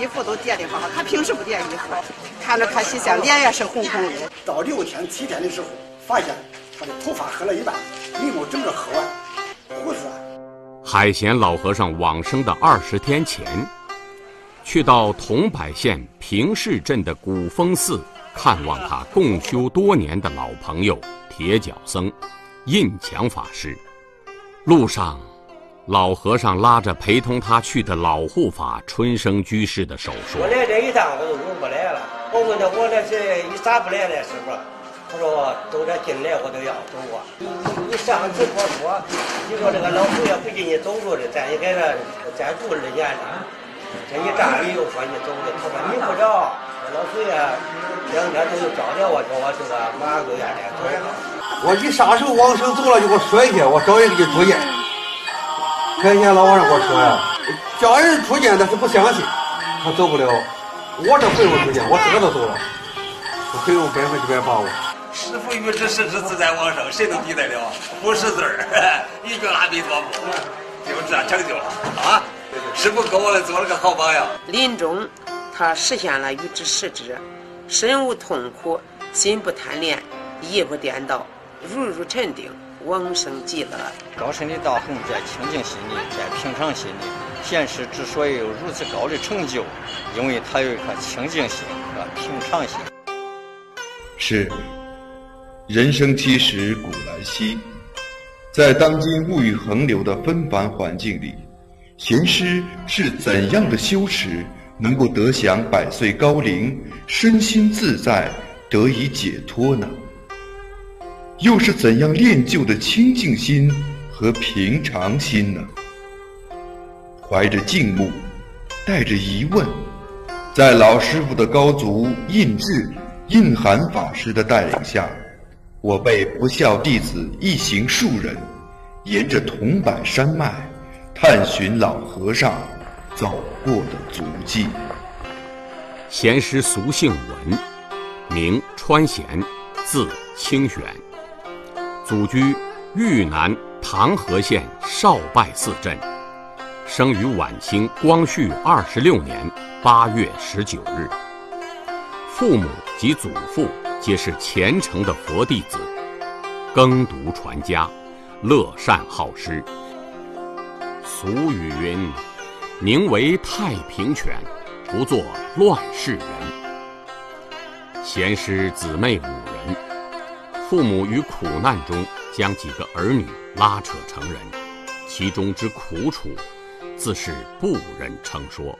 衣服都叠得好，他平时不叠衣服，看着可喜相，脸也是红红的。 到6天7天的时候，发现他的头发黑了一半，眉毛整个黑完，胡子。 海贤老和尚往生的20天前，去到桐柏县平市镇的古峰寺看望他共修多年的老朋友铁脚僧印强法师。路上，老和尚拉着陪同他去的老护法春生居士的手说：“ 我来这一趟我就不来了。我问他我这是你咋不来了，师傅？他说都这进来我都要走啊。你上次说，你说这个老头也不进你走路的，咱也给他再住2年了。这一站你又说你走的，他说你不着，老头爷2天都找着我，说我这个马上就愿意走了。 我一撒手往生走了，就给我摔下，我找人给你出见。开前老和尚给我说呀，叫人出见他是不相信，他走不了。我这不用出见，我自个都走了，我可以用100%把握。 师父欲知世之自在往生，谁能抵得了？不识字儿，一句阿弥陀佛，就这样成就了啊！师父给我做了个好榜样。 临终，他实现了欲知世之，身无痛苦，心不贪恋，意不颠倒，如沉定，往生极乐。 高深的道行在清净心里，在平常心里。贤师之所以有如此高的成就，因为他有一颗清净心和平常心。 是，人生其实古来稀，在当今物欲横流的纷繁环境里，贤师是怎样的修持，能够得享100岁高龄，身心自在，得以解脱呢？又是怎样练就的清净心和平常心呢？怀着敬慕，带着疑问，在老师傅的高足印智、印涵法师的带领下，我辈不孝弟子一行数人，沿着桐柏山脉，探寻老和尚走过的足迹。 贤师俗姓文，名川贤，字清玄，祖居豫南唐河县少拜寺镇，生于晚清光绪26年8月19日。父母及祖父皆是虔诚的佛弟子，耕读传家，乐善好施。俗语云：“宁为太平犬，不做乱世人。”贤师姊妹5人，父母于苦难中将几个儿女拉扯成人，其中之苦楚，自是不忍称说。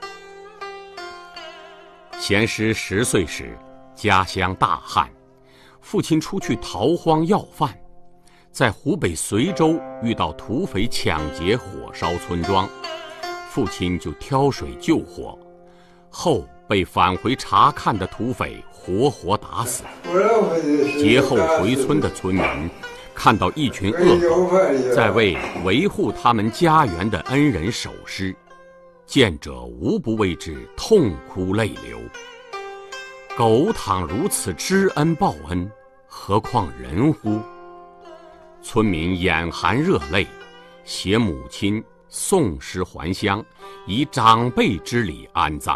贤师10岁时，家乡大旱，父亲出去逃荒要饭，在湖北随州遇到土匪抢劫火烧村庄，父亲就挑水救火，后被返回查看的土匪活活打死。劫后回村的村民看到一群恶狗在为维护他们家园的恩人守尸，见者无不为之痛哭泪流。狗倘如此知恩报恩，何况人乎？村民眼含热泪，携母亲送尸还乡，以长辈之礼安葬。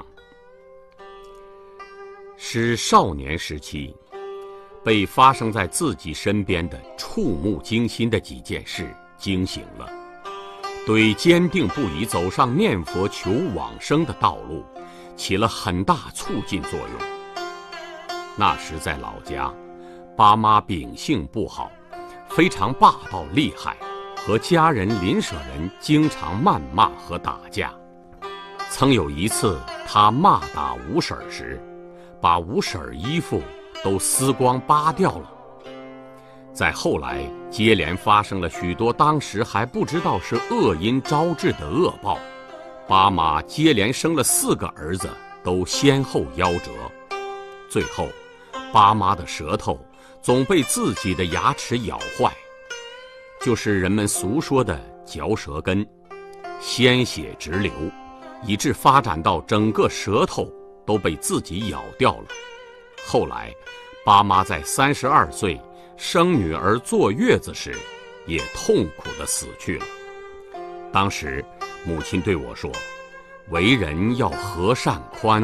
是少年时期被发生在自己身边的触目惊心的几件事惊醒了，对坚定不移走上念佛求往生的道路起了很大促进作用。那时在老家，爸妈秉性不好，非常霸道厉害，和家人邻舍人经常谩骂和打架。曾有一次他骂打五婶时，把五婶衣服都撕光扒掉了。再后来接连发生了许多当时还不知道是恶因招致的恶报，爸妈接连生了4个儿子，都先后夭折。最后爸妈的舌头总被自己的牙齿咬坏，就是人们俗说的嚼舌根，鲜血直流，以致发展到整个舌头都被自己咬掉了。后来爸妈在32岁生女儿坐月子时，也痛苦地死去了。当时母亲对我说，为人要和善宽